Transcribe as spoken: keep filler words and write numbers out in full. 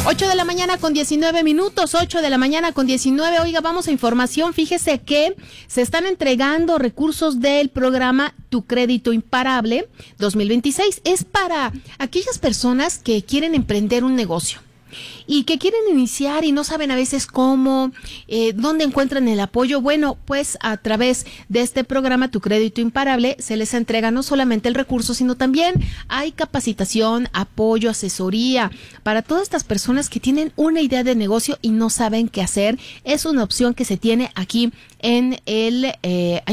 ocho de la mañana con diecinueve minutos, ocho de la mañana con diecinueve. Oiga, vamos a información. Fíjese que se están entregando recursos del programa Tu Crédito Imparable dos mil veintiséis. Es para aquellas personas que quieren emprender un negocio y que quieren iniciar y no saben a veces cómo, eh, dónde encuentran el apoyo. Bueno, pues a través de este programa Tu Crédito Imparable se les entrega no solamente el recurso, sino también hay capacitación, apoyo, asesoría para todas estas personas que tienen una idea de negocio y no saben qué hacer. Es una opción que se tiene aquí en el eh,